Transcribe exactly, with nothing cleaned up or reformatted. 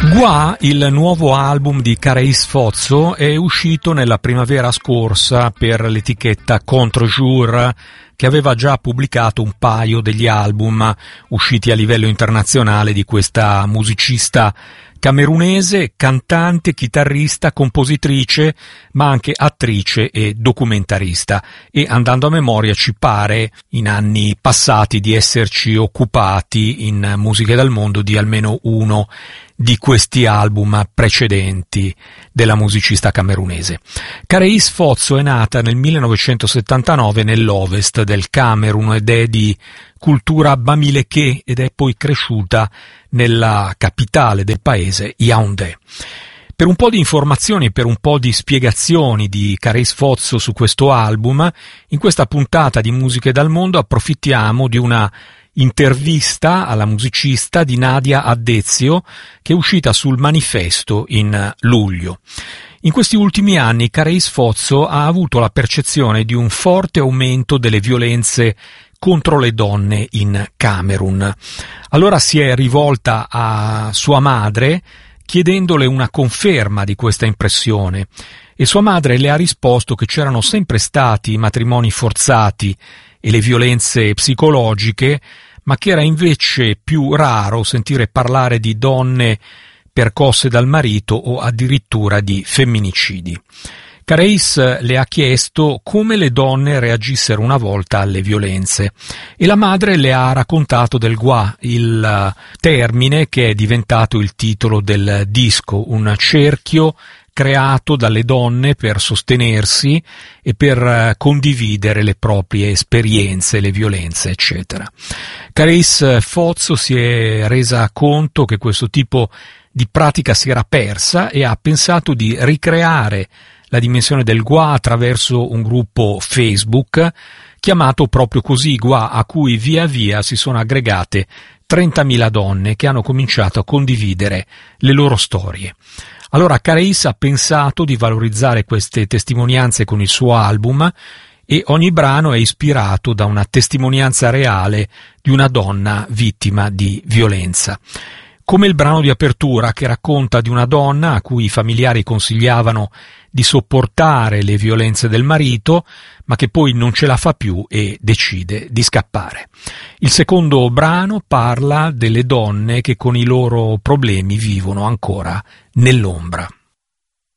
Gua, il nuovo album di Carey Sfozzo, è uscito nella primavera scorsa per l'etichetta Contre-Jour, che aveva già pubblicato un paio degli album usciti a livello internazionale di questa musicista camerunese, cantante, chitarrista, compositrice, ma anche attrice e documentarista, e andando a memoria ci pare in anni passati di esserci occupati in Musiche dal Mondo di almeno uno di questi album precedenti della musicista camerunese. Carey Sfozzo è nata nel millenovecentosettantanove nell'ovest del Camerun ed è di cultura bamileke ed è poi cresciuta nella capitale del paese, Yaoundé. Per un po' di informazioni e per un po' di spiegazioni di Carey Sfozzo su questo album, in questa puntata di Musiche dal Mondo approfittiamo di una intervista alla musicista di Nadia Addezio, che è uscita sul Manifesto in luglio. In questi ultimi anni Carey Sfozzo ha avuto la percezione di un forte aumento delle violenze contro le donne in Camerun. Allora si è rivolta a sua madre chiedendole una conferma di questa impressione, e sua madre le ha risposto che c'erano sempre stati i matrimoni forzati e le violenze psicologiche, ma che era invece più raro sentire parlare di donne percosse dal marito o addirittura di femminicidi. Carey le ha chiesto come le donne reagissero una volta alle violenze e la madre le ha raccontato del gua, il termine che è diventato il titolo del disco, un cerchio creato dalle donne per sostenersi e per condividere le proprie esperienze, le violenze, eccetera. Carey Sfozzo si è resa conto che questo tipo di pratica si era persa e ha pensato di ricreare la dimensione del gua attraverso un gruppo Facebook chiamato proprio così, Gua, a cui via via si sono aggregate trentamila donne che hanno cominciato a condividere le loro storie. Allora Carey ha pensato di valorizzare queste testimonianze con il suo album, e ogni brano è ispirato da una testimonianza reale di una donna vittima di violenza. Come il brano di apertura che racconta di una donna a cui i familiari consigliavano di sopportare le violenze del marito, ma che poi non ce la fa più e decide di scappare. Il secondo brano parla delle donne che con i loro problemi vivono ancora nell'ombra.